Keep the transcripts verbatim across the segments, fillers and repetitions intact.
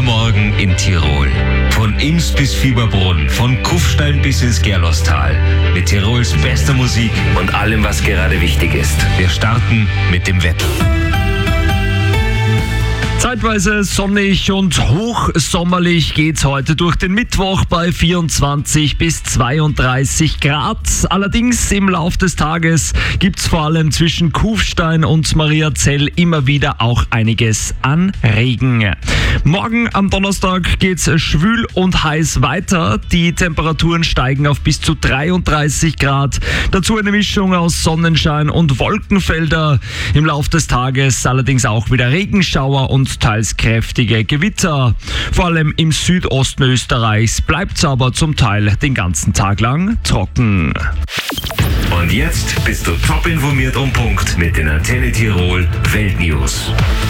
Morgen in Tirol. Von Ims bis Fieberbrunn, von Kufstein bis ins Gerlostal. Mit Tirols bester Musik und allem, was gerade wichtig ist. Wir starten mit dem Wetter. Zeitweise sonnig und hochsommerlich geht's heute durch den Mittwoch bei vierundzwanzig bis zweiunddreißig Grad. Allerdings im Lauf des Tages gibt's vor allem zwischen Kufstein und Mariazell immer wieder auch einiges an Regen. Morgen am Donnerstag geht's schwül und heiß weiter. Die Temperaturen steigen auf bis zu dreiunddreißig Grad. Dazu eine Mischung aus Sonnenschein und Wolkenfelder. Im Lauf des Tages allerdings auch wieder Regenschauer und teils kräftige Gewitter. Vor allem im Südosten Österreichs bleibt es aber zum Teil den ganzen Tag lang trocken. Und jetzt bist du top informiert um Punkt mit den Antenne Tirol Weltnews.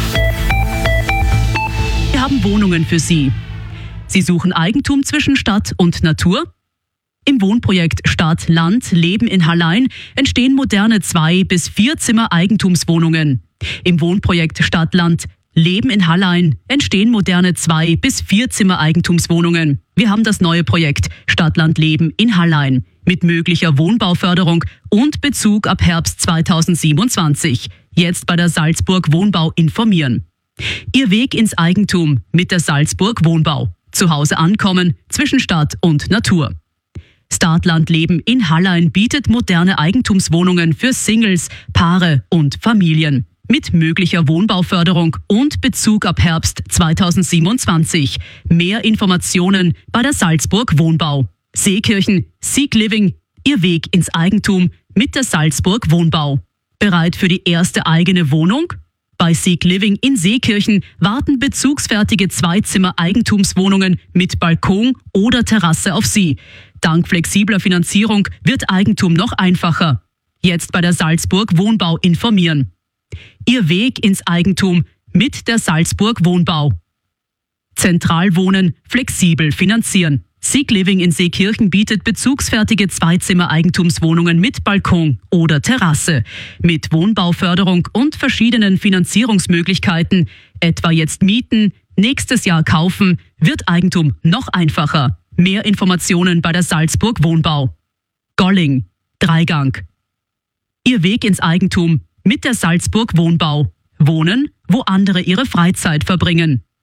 Wir haben Wohnungen für Sie. Sie suchen Eigentum zwischen Stadt und Natur? Im Wohnprojekt Stadt-Land Leben in Hallein entstehen moderne Zwei- bis Vier-Zimmer-Eigentumswohnungen. Im Wohnprojekt Stadt-Land Leben in Hallein entstehen moderne Zwei- bis Vier-Zimmer-Eigentumswohnungen. Wir haben das neue Projekt Stadt-Land Leben in Hallein mit möglicher Wohnbauförderung und Bezug ab Herbst zweitausendsiebenundzwanzig. Jetzt bei der Salzburg Wohnbau informieren. Ihr Weg ins Eigentum mit der Salzburg Wohnbau. Zu Hause ankommen zwischen Stadt und Natur. Stadt-Land Leben in Hallein bietet moderne Eigentumswohnungen für Singles, Paare und Familien. Mit möglicher Wohnbauförderung und Bezug ab Herbst zweitausendsiebenundzwanzig. Mehr Informationen bei der Salzburg Wohnbau. Seekirchen, Seek Living, Ihr Weg ins Eigentum mit der Salzburg Wohnbau. Bereit für die erste eigene Wohnung? Bei Seek Living in Seekirchen warten bezugsfertige Zweizimmer-Eigentumswohnungen mit Balkon oder Terrasse auf Sie. Dank flexibler Finanzierung wird Eigentum noch einfacher. Jetzt bei der Salzburg Wohnbau informieren. Ihr Weg ins Eigentum mit der Salzburg Wohnbau. Zentral wohnen, flexibel finanzieren. Seek Living in Seekirchen bietet bezugsfertige Zweizimmer-Eigentumswohnungen mit Balkon oder Terrasse. Mit Wohnbauförderung und verschiedenen Finanzierungsmöglichkeiten, etwa jetzt mieten, nächstes Jahr kaufen, wird Eigentum noch einfacher. Mehr Informationen bei der Salzburg Wohnbau. Golling, Dreigang. Ihr Weg ins Eigentum mit der Salzburg Wohnbau. Wohnen, wo andere ihre Freizeit verbringen.